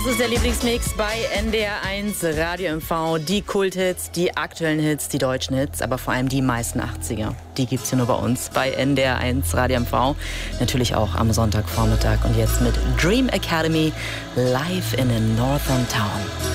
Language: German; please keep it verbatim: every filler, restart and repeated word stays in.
Das ist der Lieblingsmix bei N D R eins Radio M V. Die Kulthits, die aktuellen Hits, die deutschen Hits, aber vor allem die meisten achtziger. Die gibt's hier nur bei uns bei N D R eins Radio M V. Natürlich auch am Sonntagvormittag und jetzt mit Dream Academy live in a Northern Town.